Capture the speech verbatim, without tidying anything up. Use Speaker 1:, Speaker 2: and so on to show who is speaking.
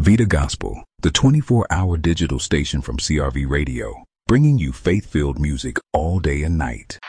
Speaker 1: Vita Gospel, the twenty-four hour digital station from C R V Radio, bringing you faith-filled music all day and night.